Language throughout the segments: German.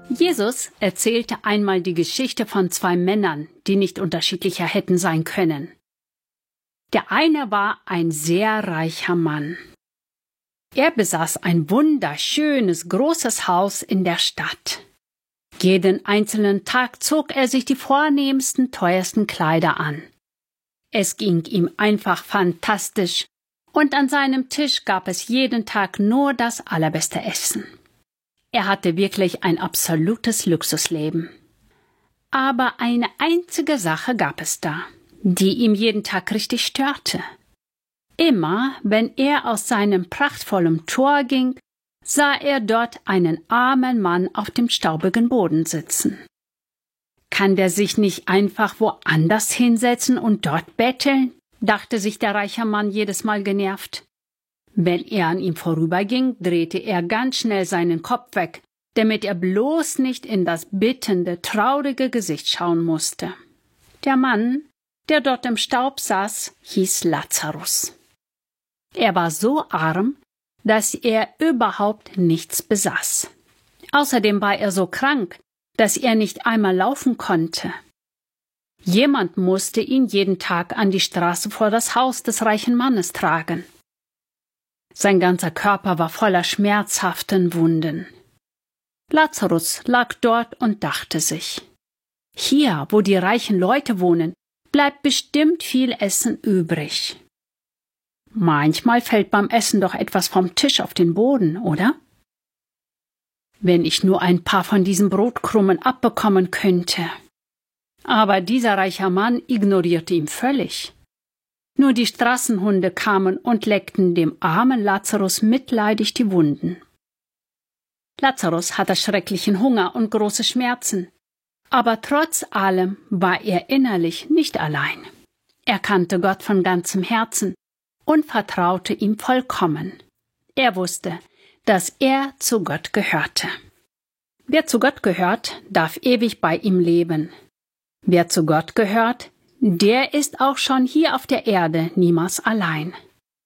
Jesus erzählte einmal die Geschichte von zwei Männern, die nicht unterschiedlicher hätten sein können. Der eine war ein sehr reicher Mann. Er besaß ein wunderschönes, großes Haus in der Stadt. Jeden einzelnen Tag zog er sich die vornehmsten, teuersten Kleider an. Es ging ihm einfach fantastisch, und an seinem Tisch gab es jeden Tag nur das allerbeste Essen. Er hatte wirklich ein absolutes Luxusleben. Aber eine einzige Sache gab es da, die ihm jeden Tag richtig störte. Immer, wenn er aus seinem prachtvollen Tor ging, sah er dort einen armen Mann auf dem staubigen Boden sitzen. Kann der sich nicht einfach woanders hinsetzen und dort betteln? Dachte sich der reiche Mann jedes Mal genervt. Wenn er an ihm vorüberging, drehte er ganz schnell seinen Kopf weg, damit er bloß nicht in das bittende, traurige Gesicht schauen musste. Der Mann, der dort im Staub saß, hieß Lazarus. Er war so arm, dass er überhaupt nichts besaß. Außerdem war er so krank, dass er nicht einmal laufen konnte. Jemand musste ihn jeden Tag an die Straße vor das Haus des reichen Mannes tragen. Sein ganzer Körper war voller schmerzhaften Wunden. Lazarus lag dort und dachte sich: Hier, wo die reichen Leute wohnen, bleibt bestimmt viel Essen übrig. Manchmal fällt beim Essen doch etwas vom Tisch auf den Boden, oder? Wenn ich nur ein paar von diesen Brotkrumen abbekommen könnte. Aber dieser reiche Mann ignorierte ihn völlig. Nur die Straßenhunde kamen und leckten dem armen Lazarus mitleidig die Wunden. Lazarus hatte schrecklichen Hunger und große Schmerzen, aber trotz allem war er innerlich nicht allein. Er kannte Gott von ganzem Herzen und vertraute ihm vollkommen. Er wusste, dass er zu Gott gehörte. Wer zu Gott gehört, darf ewig bei ihm leben. Wer zu Gott gehört, der ist auch schon hier auf der Erde niemals allein.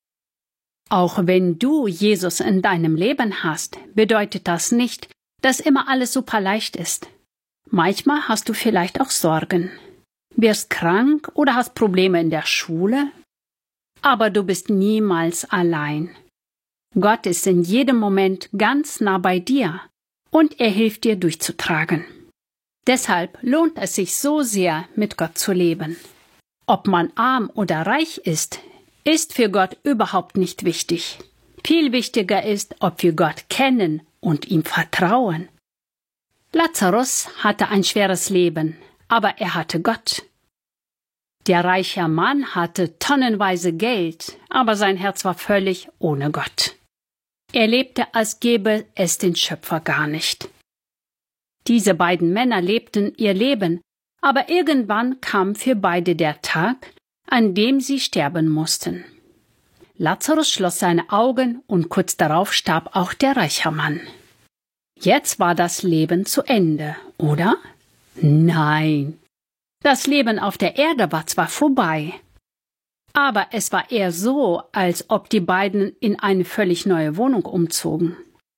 Auch wenn du Jesus in deinem Leben hast, bedeutet das nicht, dass immer alles super leicht ist. Manchmal hast du vielleicht auch Sorgen, wirst krank oder hast Probleme in der Schule, aber du bist niemals allein. Gott ist in jedem Moment ganz nah bei dir und er hilft dir durchzutragen. Deshalb lohnt es sich so sehr, mit Gott zu leben. Ob man arm oder reich ist für Gott überhaupt nicht wichtig. Viel wichtiger ist, ob wir Gott kennen und ihm vertrauen. Lazarus hatte ein schweres Leben, aber er hatte Gott. Der reiche Mann hatte tonnenweise Geld, aber sein Herz war völlig ohne Gott. Er lebte, als gäbe es den Schöpfer gar nicht. Diese beiden Männer lebten ihr Leben, aber irgendwann kam für beide der Tag, an dem sie sterben mussten. Lazarus schloss seine Augen und kurz darauf starb auch der reiche Mann. Jetzt war das Leben zu Ende, oder? Nein. Das Leben auf der Erde war zwar vorbei, aber es war eher so, als ob die beiden in eine völlig neue Wohnung umzogen.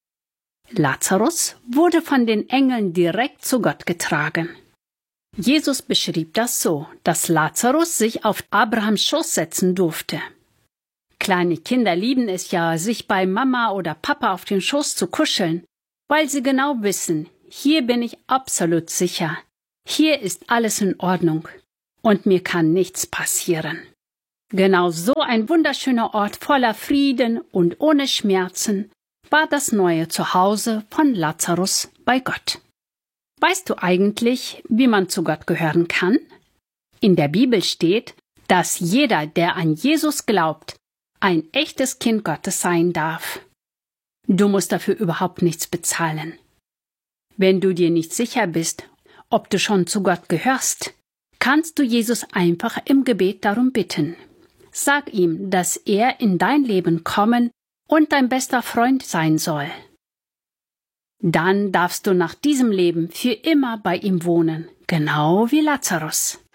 Lazarus wurde von den Engeln direkt zu Gott getragen. Jesus beschrieb das so, dass Lazarus sich auf Abrahams Schoß setzen durfte. Kleine Kinder lieben es ja, sich bei Mama oder Papa auf den Schoß zu kuscheln, weil sie genau wissen, hier bin ich absolut sicher, hier ist alles in Ordnung und mir kann nichts passieren. Genau so ein wunderschöner Ort voller Frieden und ohne Schmerzen war das neue Zuhause von Lazarus bei Gott. Weißt du eigentlich, wie man zu Gott gehören kann? In der Bibel steht, dass jeder, der an Jesus glaubt, ein echtes Kind Gottes sein darf. Du musst dafür überhaupt nichts bezahlen. Wenn du dir nicht sicher bist, ob du schon zu Gott gehörst, kannst du Jesus einfach im Gebet darum bitten. Sag ihm, dass er in dein Leben kommen und dein bester Freund sein soll. Dann darfst du nach diesem Leben für immer bei ihm wohnen, genau wie Lazarus.